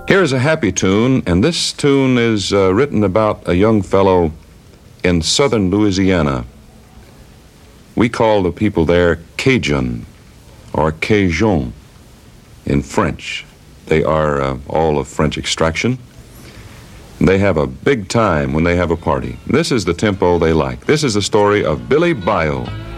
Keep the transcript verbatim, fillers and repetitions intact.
Here's a happy tune, and this tune is uh, written about a young fellow in southern Louisiana. We call the people there Cajun or Cajun in French. They are uh, all of French extraction. They have a big time when they have a party. This is the tempo they like. This is the story of Billy Bayou.